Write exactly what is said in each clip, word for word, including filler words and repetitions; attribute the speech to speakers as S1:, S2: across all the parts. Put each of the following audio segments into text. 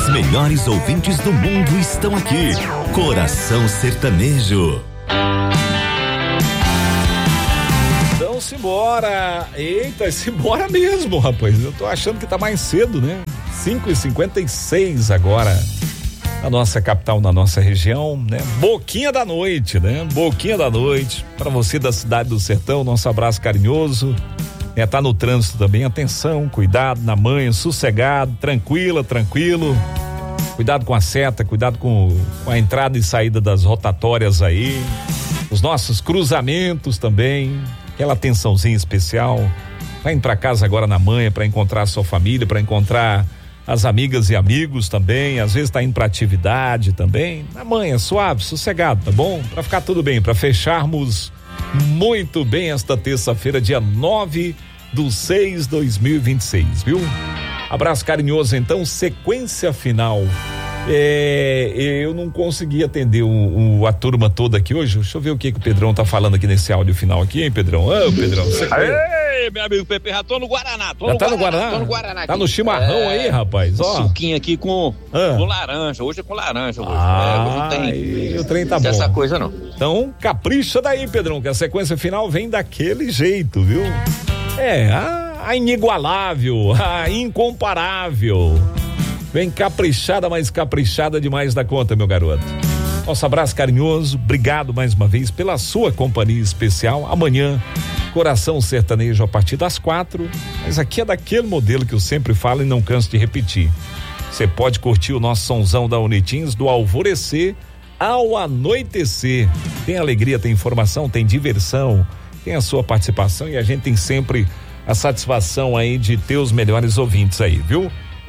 S1: Os melhores ouvintes do mundo estão aqui. Coração Sertanejo.
S2: Então simbora. Eita, simbora mesmo, rapaz. Eu tô achando que tá mais cedo, né? cinco e cinquenta e seis agora. Na nossa capital, na nossa região, né? Boquinha da noite, né? Boquinha da noite. Para você da cidade do Sertão, nosso abraço carinhoso. É, tá no trânsito também, atenção, cuidado na manhã, sossegado, tranquila, tranquilo. Cuidado com a seta, cuidado com, com a entrada e saída das rotatórias aí. Os nossos cruzamentos também, aquela atençãozinha especial. Vai indo pra casa agora na manhã para encontrar a sua família, para encontrar as amigas e amigos também, às vezes tá indo pra atividade também, na manhã, suave, sossegado, tá bom? Pra ficar tudo bem, pra fecharmos muito bem esta terça-feira, dia nove do seis de dois mil e vinte e seis, viu? Abraço carinhoso, então, sequência final. É, eu não consegui atender o, o, a turma toda aqui hoje. Deixa eu ver o que, que o Pedrão tá falando aqui nesse áudio final aqui, hein, Pedrão? Ô, Pedrão, você...
S3: Ei, meu amigo Pepe, já tô no Guaraná. Tô
S2: já
S3: no
S2: tá
S3: Guaraná,
S2: no Guaraná?
S3: Tô no Guaraná.
S2: Tá no chimarrão
S3: é,
S2: aí, rapaz, ó.
S3: Suquinho aqui com,
S2: ah.
S3: com laranja. Hoje é com laranja. Hoje.
S2: Ah,
S3: é, hoje não tem,
S2: o trem tá
S3: não
S2: bom.
S3: essa coisa não.
S2: Então, capricha daí, Pedrão, que a sequência final vem daquele jeito, viu? É, a, a inigualável, a incomparável. Vem caprichada, mas caprichada demais da conta, meu garoto. Nosso abraço carinhoso, obrigado mais uma vez pela sua companhia especial. Amanhã, Coração Sertanejo a partir das quatro, mas aqui é daquele modelo que eu sempre falo e não canso de repetir. Você pode curtir o nosso sonzão da Unitins do alvorecer ao anoitecer. Tem alegria, tem informação, tem diversão, tem a sua participação e a gente tem sempre a satisfação aí de ter os melhores ouvintes aí, viu?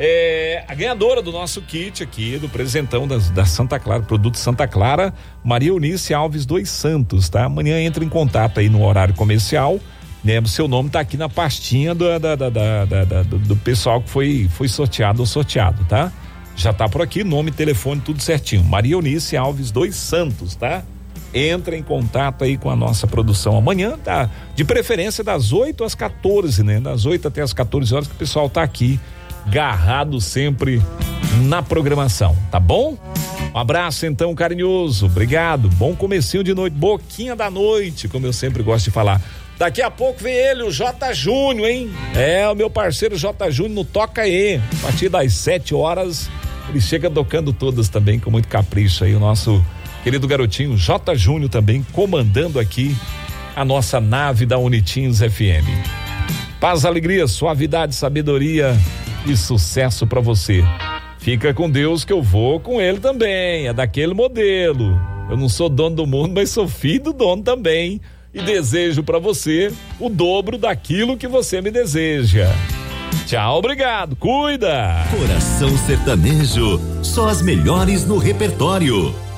S2: É, a ganhadora do nosso kit aqui, do presentão da, da Santa Clara, produto Santa Clara, Maria Eunice Alves dos Santos, tá? Amanhã entra em contato aí no horário comercial, né? O seu nome tá aqui na pastinha do, da, da, da, da, da, do, do pessoal que foi, foi sorteado ou sorteado, tá? Já tá por aqui, nome, telefone, tudo certinho. Maria Eunice Alves dos Santos, tá? Entra em contato aí com a nossa produção amanhã, tá? De preferência das oito às quatorze, né? Das oito até as quatorze horas que o pessoal tá aqui garrado sempre na programação, tá bom? Um abraço então carinhoso, obrigado, bom comecinho de noite, boquinha da noite, como eu sempre gosto de falar. Daqui a pouco vem ele, o J Júnior, hein? É, o meu parceiro J Júnior no Toca aí, a partir das sete horas, ele chega tocando todas também com muito capricho aí, o nosso querido garotinho J Júnior também comandando aqui a nossa nave da Unitins F M. Paz, alegria, suavidade, sabedoria e sucesso pra você. Fica com Deus que eu vou com ele também, é daquele modelo. Eu não sou dono do mundo, mas sou filho do dono também e desejo pra você o dobro daquilo que você me deseja. Tchau, obrigado, cuida!
S1: Coração Sertanejo, só as melhores no repertório.